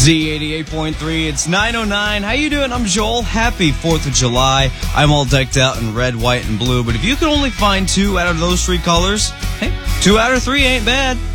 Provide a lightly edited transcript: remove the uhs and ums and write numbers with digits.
Z88.3, it's 9:09. How you doing? I'm Joel. Happy 4th of July. I'm all decked out in red, white, and blue, but if you can only find 2 out of those 3 colors, hey, 2 out of 3 ain't bad.